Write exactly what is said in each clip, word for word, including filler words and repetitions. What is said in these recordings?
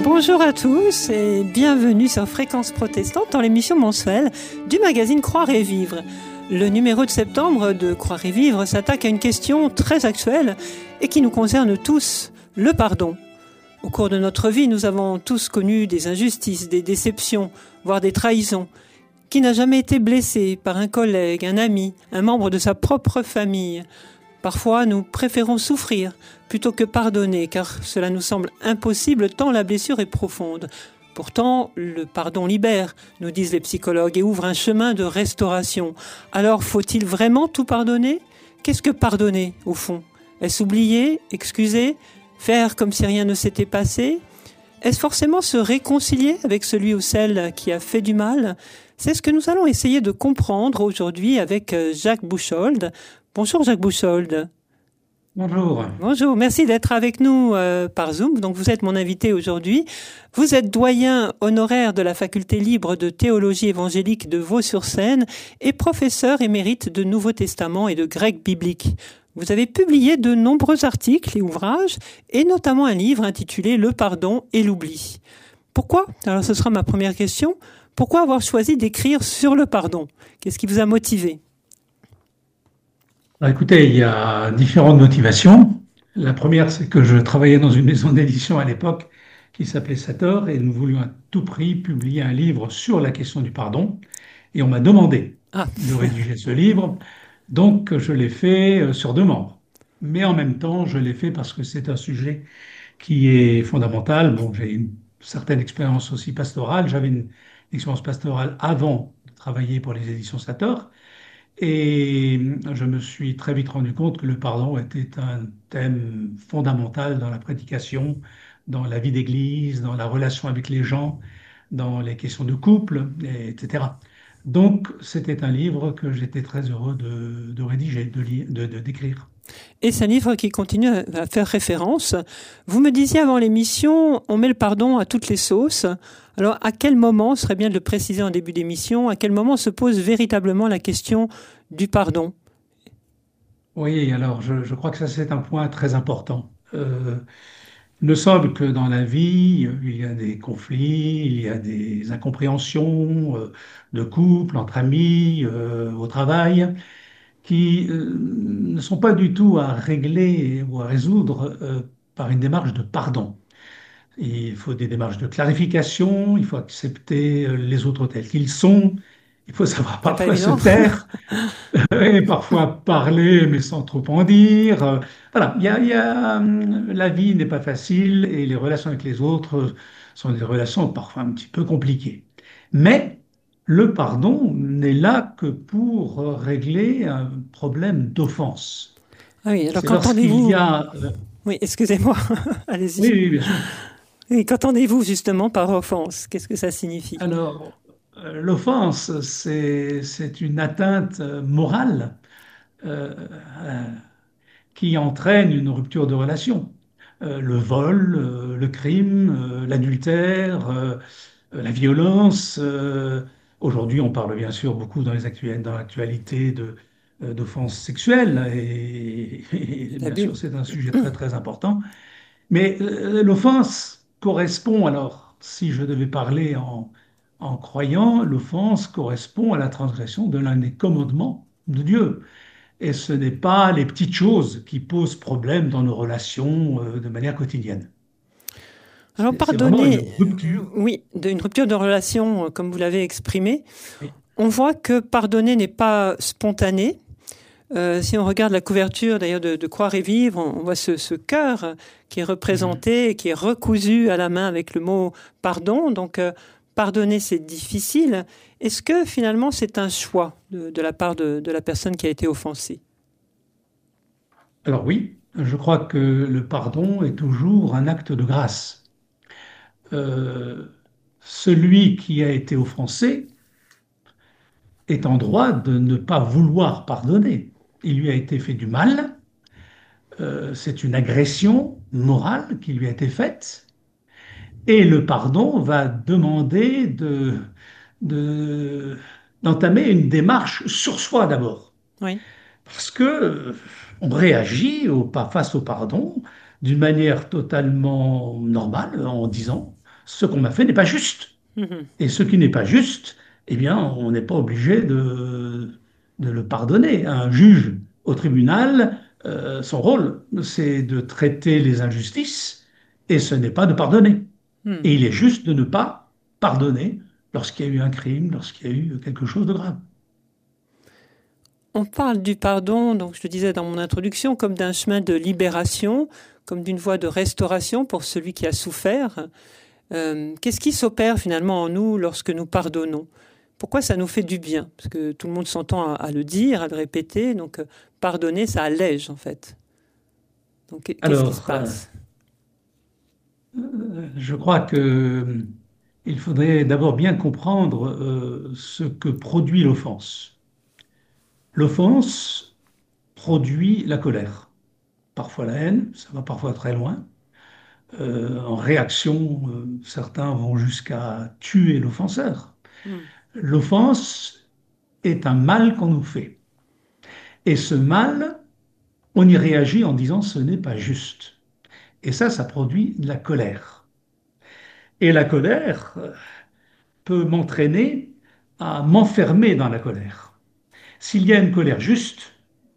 Bonjour à tous et bienvenue sur Fréquence Protestante dans l'émission mensuelle du magazine Croire et Vivre. Le numéro de septembre de Croire et Vivre s'attaque à une question très actuelle et qui nous concerne tous, le pardon. Au cours de notre vie, nous avons tous connu des injustices, des déceptions, voire des trahisons. Qui n'a jamais été blessé par un collègue, un ami, un membre de sa propre famille ? Parfois, nous préférons souffrir plutôt que pardonner, car cela nous semble impossible tant la blessure est profonde. Pourtant, le pardon libère, nous disent les psychologues, et ouvre un chemin de restauration. Alors, faut-il vraiment tout pardonner ? Qu'est-ce que pardonner, au fond ? Est-ce oublier, excuser, faire comme si rien ne s'était passé ? Est-ce forcément se réconcilier avec celui ou celle qui a fait du mal ? C'est ce que nous allons essayer de comprendre aujourd'hui avec Jacques Bouchold. Bonjour Jacques Bouchold. Bonjour. Bonjour, merci d'être avec nous euh, par Zoom. Donc vous êtes mon invité aujourd'hui. Vous êtes doyen honoraire de la faculté libre de théologie évangélique de Vaux-sur-Seine et professeur émérite de Nouveau Testament et de grec biblique. Vous avez publié de nombreux articles et ouvrages, et notamment un livre intitulé « Le pardon et l'oubli ». Pourquoi ? Alors ce sera ma première question. Pourquoi avoir choisi d'écrire sur le pardon ? Qu'est-ce qui vous a motivé ? Alors, écoutez, il y a différentes motivations. La première, c'est que je travaillais dans une maison d'édition à l'époque qui s'appelait Sator, et nous voulions à tout prix publier un livre sur la question du pardon. Et on m'a demandé ah. de rédiger ce livre, donc je l'ai fait sur demande. Mais en même temps, je l'ai fait parce que c'est un sujet qui est fondamental. Bon, j'ai une certaine expérience aussi pastorale. J'avais une expérience pastorale avant de travailler pour les éditions Sator. Et je me suis très vite rendu compte que le pardon était un thème fondamental dans la prédication, dans la vie d'église, dans la relation avec les gens, dans les questions de couple, et cetera. Donc, c'était un livre que j'étais très heureux de, de rédiger, de, de, de, d'écrire. Et c'est un livre qui continue à faire référence. Vous me disiez avant l'émission, on met le pardon à toutes les sauces. Alors, à quel moment, ce serait bien de le préciser en début d'émission, à quel moment se pose véritablement la question du pardon ? Oui, alors je, je crois que ça c'est un point très important. Euh, il me semble que dans la vie, il y a des conflits, il y a des incompréhensions euh, de couple, entre amis, euh, au travail, qui euh, ne sont pas du tout à régler ou à résoudre euh, par une démarche de pardon. Il faut des démarches de clarification, il faut accepter les autres tels qu'ils sont, il faut savoir parfois se taire, et parfois parler mais sans trop en dire. Voilà, il y a, il y a, la vie n'est pas facile et les relations avec les autres sont des relations parfois un petit peu compliquées. Mais le pardon n'est là que pour régler un problème d'offense. Ah oui, alors qu'entendez-vous ? Y a... Oui, excusez-moi, allez-y. Oui, oui, bien sûr. Et qu'entendez-vous justement par offense ? Qu'est-ce que ça signifie ? Alors, euh, l'offense, c'est, c'est une atteinte morale euh, euh, qui entraîne une rupture de relation. Euh, le vol, euh, le crime, euh, l'adultère, euh, la violence. Euh, aujourd'hui, on parle bien sûr beaucoup dans, les actuels, dans l'actualité de, euh, d'offenses sexuelles, et, et bien sûr, c'est un sujet très très important. Mais euh, l'offense correspond, alors, si je devais parler en, en croyant, l'offense correspond à la transgression de l'un des commandements de Dieu. Et ce n'est pas les petites choses qui posent problème dans nos relations euh, de manière quotidienne. Alors, pardonner, oui, d'une rupture de relation, comme vous l'avez exprimé, oui. On voit que pardonner n'est pas spontané. Euh, si on regarde la couverture d'ailleurs de, de Croire et Vivre, on, on voit ce, ce cœur qui est représenté, mmh. qui est recousu à la main avec le mot pardon. Donc, euh, pardonner, c'est difficile. Est-ce que finalement, c'est un choix de, de la part de, de la personne qui a été offensée ? Alors oui, je crois que le pardon est toujours un acte de grâce. Euh, celui qui a été offensé est en droit de ne pas vouloir pardonner. Il lui a été fait du mal, euh, c'est une agression morale qui lui a été faite, et le pardon va demander de, de, d'entamer une démarche sur soi d'abord. Oui. Parce que on réagit au, face au pardon d'une manière totalement normale en disant ce qu'on m'a fait n'est pas juste. Mhm. Et ce qui n'est pas juste, eh bien, on n'est pas obligé de, de le pardonner. Un juge au tribunal, euh, son rôle, c'est de traiter les injustices, et ce n'est pas de pardonner. Hmm. Et il est juste de ne pas pardonner lorsqu'il y a eu un crime, lorsqu'il y a eu quelque chose de grave. On parle du pardon, donc je le disais dans mon introduction, comme d'un chemin de libération, comme d'une voie de restauration pour celui qui a souffert. Euh, qu'est-ce qui s'opère finalement en nous lorsque nous pardonnons? Pourquoi ça nous fait du bien? Parce que tout le monde s'entend à, à le dire, à le répéter, donc euh, pardonner, ça allège en fait. Donc qu'est-ce qui se Alors, euh, passe? euh, je crois que euh, il faudrait d'abord bien comprendre euh, ce que produit l'offense. L'offense produit la colère, parfois la haine, ça va parfois très loin. Euh, en réaction, euh, certains vont jusqu'à tuer l'offenseur. Hmm. L'offense est un mal qu'on nous fait. Et ce mal, on y réagit en disant ce n'est pas juste. Et ça, ça produit de la colère. Et la colère euh, peut m'entraîner à m'enfermer dans la colère. S'il y a une colère juste,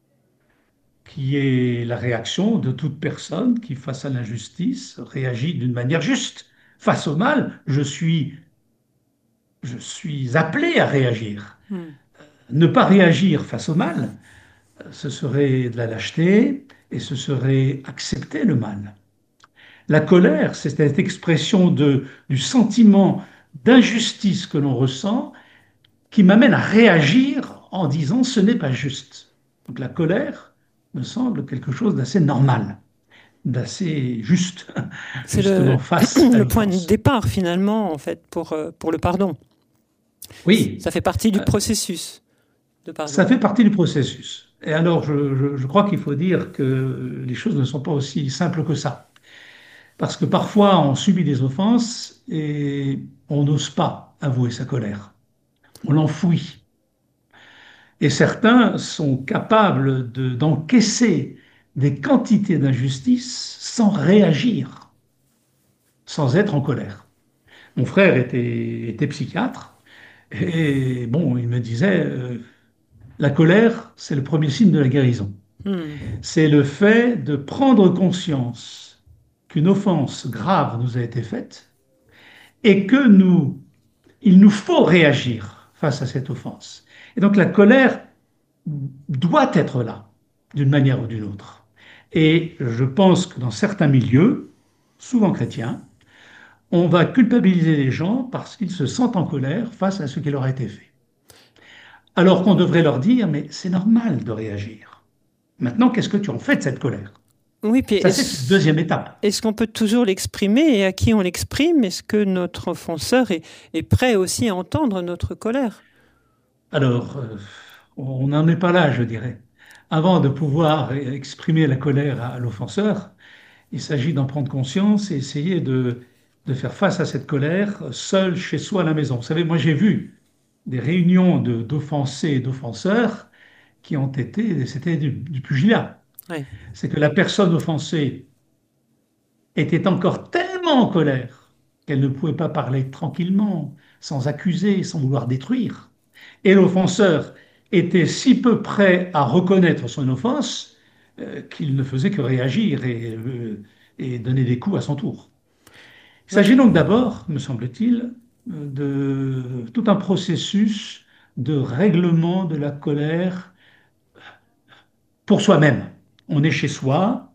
qui est la réaction de toute personne qui, face à l'injustice, réagit d'une manière juste. Face au mal, je suis, je suis appelé à réagir. Hmm. Ne pas réagir face au mal, ce serait de la lâcheté et ce serait accepter le mal. La colère, c'est cette expression de, du sentiment d'injustice que l'on ressent qui m'amène à réagir en disant ce n'est pas juste. Donc la colère me semble quelque chose d'assez normal, d'assez juste, C'est le, justement face à le point de l'offense. départ finalement en fait pour, euh, pour le pardon. Oui, Ça fait partie du euh, processus de ça pardon. fait partie du processus. Et alors, je, je- je crois qu'il faut dire que les choses ne sont pas aussi simples que ça. Parce que parfois, on subit des offenses et on n'ose pas avouer sa colère. On l'enfouit. Et certains sont capables de- d'encaisser des quantités d'injustice sans réagir, sans être en colère. Mon frère était, était psychiatre et bon, il me disait, euh, la colère, c'est le premier signe de la guérison. Hmm. C'est le fait de prendre conscience qu'une offense grave nous a été faite et que nous, il nous faut réagir face à cette offense. Et donc la colère doit être là, d'une manière ou d'une autre. Et je pense que dans certains milieux, souvent chrétiens, on va culpabiliser les gens parce qu'ils se sentent en colère face à ce qui leur a été fait. Alors qu'on devrait leur dire, mais c'est normal de réagir. Maintenant, qu'est-ce que tu en fais de cette colère? Oui, puis Ça, c'est une est-ce, deuxième étape. est-ce qu'on peut toujours l'exprimer et à qui on l'exprime? Est-ce que notre offenseur est, est prêt aussi à entendre notre colère? Alors, euh, on n'en est pas là, je dirais. Avant de pouvoir exprimer la colère à l'offenseur, il s'agit d'en prendre conscience et essayer de, de faire face à cette colère seul chez soi à la maison. Vous savez, moi j'ai vu des réunions de- d'offensés et d'offenseurs qui ont été, c'était du, du pugilat. Oui. C'est que la personne offensée était encore tellement en colère qu'elle ne pouvait pas parler tranquillement, sans accuser, sans vouloir détruire. Et l'offenseur était si peu prêt à reconnaître son offense euh, qu'il ne faisait que réagir et, euh, et donner des coups à son tour. Il Oui. s'agit donc d'abord, me semble-t-il, de tout un processus de règlement de la colère pour soi-même. On est chez soi,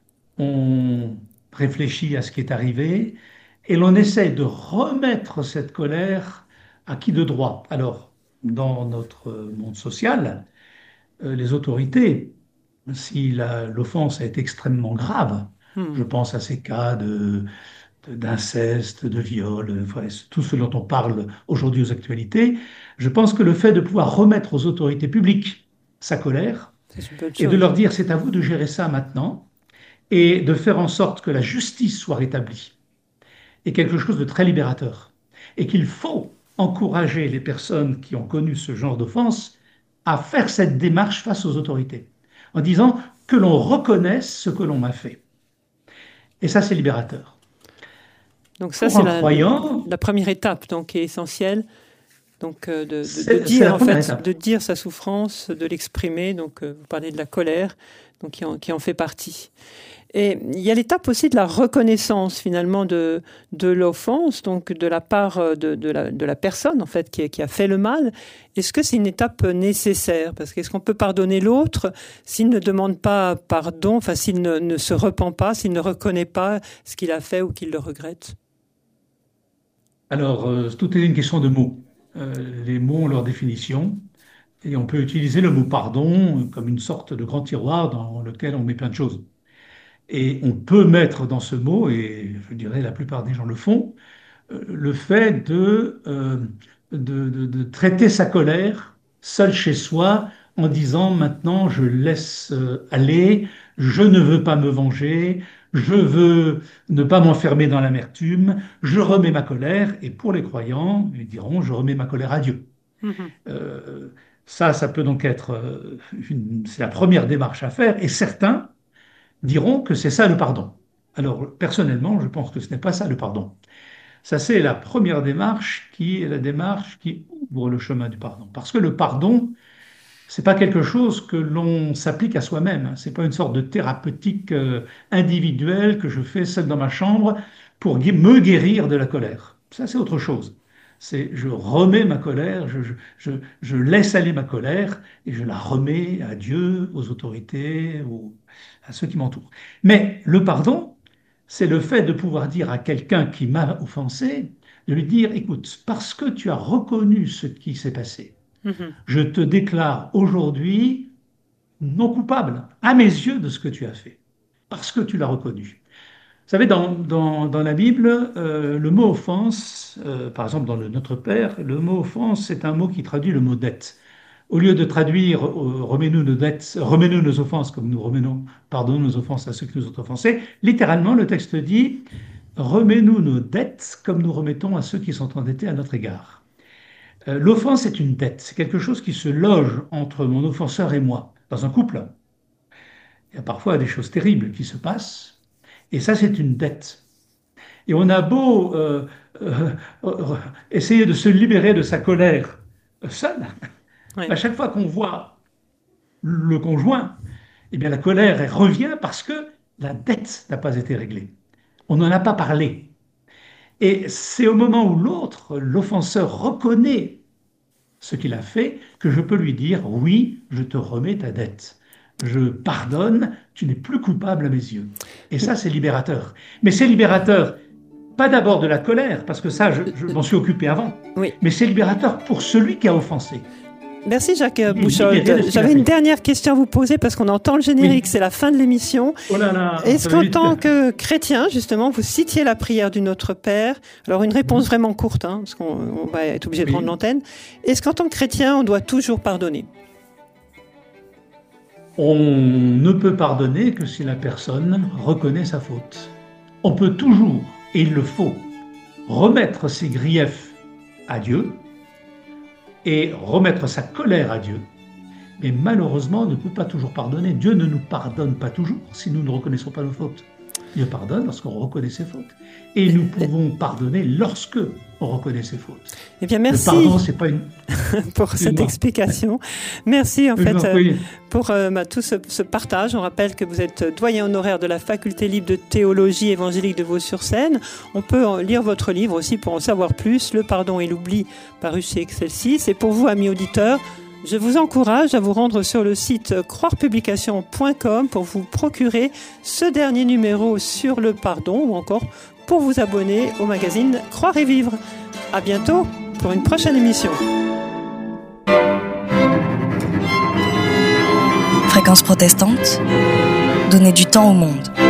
on réfléchit à ce qui est arrivé et l'on essaie de remettre cette colère à qui de droit. Alors, dans notre monde social, euh, les autorités, si la- l'offense est extrêmement grave, je Hmm. pense à ces cas de, de- d'inceste, de viol, euh, enfin, tout ce dont on parle aujourd'hui aux actualités, je pense que le fait de pouvoir remettre aux autorités publiques sa colère C'est une bonne et de chose. leur dire c'est à vous de gérer ça maintenant, et de faire en sorte que la justice soit rétablie est quelque chose de très libérateur. Et qu'il faut encourager les personnes qui ont connu ce genre d'offense à faire cette démarche face aux autorités, en disant que l'on reconnaisse ce que l'on m'a fait. Et ça, c'est libérateur. Donc ça, pour c'est un la, croyant, la première étape, donc, qui est essentielle. Donc, euh, de, de, c'est, de dire, en fait, étape. de dire sa souffrance, de l'exprimer. Donc, euh, vous parlez de la colère, donc qui en, qui en fait partie. Et il y a l'étape aussi de la reconnaissance, finalement, de, de l'offense, donc de la part de, de, la, de la personne, en fait, qui, qui a fait le mal. Est-ce que c'est une étape nécessaire? Parce qu'est-ce qu'on peut pardonner l'autre s'il ne demande pas pardon, enfin, s'il ne, ne se repent pas, s'il ne reconnaît pas ce qu'il a fait ou qu'il le regrette? Alors, euh, tout est une question de mots. Euh, les mots ont leur définition. Et on peut utiliser le mot pardon comme une sorte de grand tiroir dans lequel on met plein de choses. Et on peut mettre dans ce mot, et je dirais la plupart des gens le font, euh, le fait de, euh, de, de- de traiter sa colère seul chez soi en disant maintenant je laisse euh, aller, je ne veux pas me venger, je veux ne pas m'enfermer dans l'amertume, je remets ma colère, et pour les croyants, ils diront je remets ma colère à Dieu. Mhm. Euh, ça, ça peut donc être, euh, une- c'est la première démarche à faire, et certains diront que c'est ça le pardon. Alors, personnellement, je pense que ce n'est pas ça le pardon. Ça, c'est la première démarche qui est la démarche qui ouvre le chemin du pardon. Parce que le pardon, c'est pas quelque chose que l'on s'applique à soi-même. C'est pas une sorte de thérapeutique euh, individuelle que je fais seul dans ma chambre pour gui- me guérir de la colère. Ça, c'est autre chose. C'est je remets ma colère, je, je, je, je laisse aller ma colère et je la remets à Dieu, aux autorités, aux- à ceux qui m'entourent. Mais le pardon, c'est le fait de pouvoir dire à quelqu'un qui m'a offensé, de lui dire, écoute, parce que tu as reconnu ce qui s'est passé, Mhm. je te déclare aujourd'hui non coupable, à mes yeux, de ce que tu as fait, parce que tu l'as reconnu. Vous savez, dans, dans, dans la Bible, euh, le mot offense, euh, par exemple dans le Notre Père, le mot offense, c'est un mot qui traduit le mot dette. Au lieu de traduire euh, remets-nous nos dettes, remets-nous nos offenses comme nous remenons, pardonnons nos offenses à ceux qui nous ont offensés, littéralement, le texte dit remets-nous nos dettes comme nous remettons à ceux qui sont endettés à notre égard. Euh, L'offense est une dette, c'est quelque chose qui se loge entre mon offenseur et moi. Dans un couple, il y a parfois des choses terribles qui se passent, et ça, c'est une dette. Et on a beau euh, euh, euh, essayer de se libérer de sa colère seul, Ouais. à chaque fois qu'on voit le conjoint, eh bien la colère elle revient parce que la dette n'a pas été réglée. On n'en a pas parlé. Et c'est au moment où l'autre, l'offenseur, reconnaît ce qu'il a fait, que je peux lui dire, oui, je te remets ta dette. Je pardonne, tu n'es plus coupable à mes yeux. Et ça, c'est libérateur. Mais c'est libérateur, pas d'abord de la colère, parce que ça, je, je m'en suis occupé avant, Oui. mais c'est libérateur pour celui qui a offensé. Merci Jacques Il est Bouchold. libéré de ce qu'il a J'avais une fait. dernière question à vous poser parce qu'on entend le générique, Oui. c'est la fin de l'émission. Oh là là, Est-ce ça va qu'en vite. tant que chrétien, justement, vous citiez la prière du Notre Père? Alors une réponse vraiment courte, hein, parce qu'on on va être obligé de Oui. prendre l'antenne. Est-ce qu'en tant que chrétien, on doit toujours pardonner? On ne peut pardonner que si la personne reconnaît sa faute. On peut toujours, et il le faut, remettre ses griefs à Dieu et remettre sa colère à Dieu. Mais malheureusement, on ne peut pas toujours pardonner. Dieu ne nous pardonne pas toujours si nous ne reconnaissons pas nos fautes. Dieu pardonne lorsqu'on reconnaît ses fautes. Et nous pouvons pardonner lorsque on reconnaît ses fautes. Eh bien, Le merci pardon, c'est pas une... pour cette Excuse-moi. explication. Merci en Je vous fait en prie. euh, pour euh, bah, tout ce, ce partage. On rappelle que vous êtes doyen honoraire de la faculté libre de théologie évangélique de Vaux-sur-Seine. On peut en lire votre livre aussi pour en savoir plus, Le pardon et l'oubli, paru chez Excelsis. Et pour vous, amis auditeurs, je vous encourage à vous rendre sur le site croire publication point com pour vous procurer ce dernier numéro sur le pardon ou encore pour vous abonner au magazine Croire et Vivre. À bientôt pour une prochaine émission. Fréquence protestante, donner du temps au monde.